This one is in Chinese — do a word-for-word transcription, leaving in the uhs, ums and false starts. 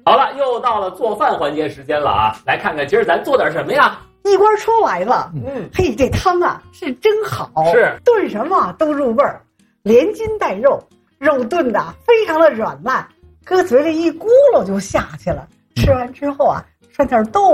好了，又到了做饭环节时间了啊！来看看今儿咱做点什么呀？ 一锅出来了， 嗯， 嘿，这汤啊是真好， 是炖什么都入味儿，连筋带肉，肉炖的非常的软烂，搁嘴里一咕噜就下去了。吃完之后啊，涮点豆